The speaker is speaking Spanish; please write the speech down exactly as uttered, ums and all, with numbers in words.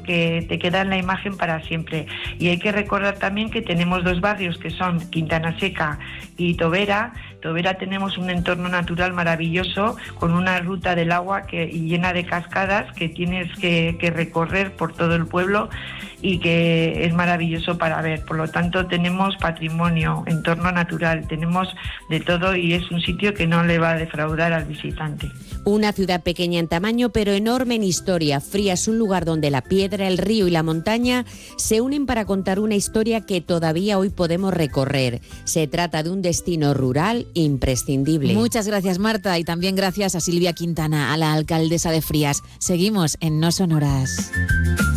que te queda en la imagen para siempre. Y hay que recordar también que tenemos dos barrios que son Quintana Seca y Tobera. Tobera tenemos un entorno natural maravilloso con una ruta del agua que, llena de cascadas que tienes que, que recorrer por todo el pueblo y que es maravilloso para ver. Por lo tanto, tenemos patrimonio, entorno natural, tenemos de todo y es un sitio que no le va a defraudar al visitante. Una ciudad pequeña en tamaño pero enorme en historia. Frías, un lugar donde la piedra, el río y la montaña se unen para contar una historia que todavía hoy podemos recorrer. Se trata de un destino rural imprescindible. Muchas gracias, Marta, y también gracias a Silvia Quintana, a la alcaldesa de Frías. Seguimos en No Sonoras.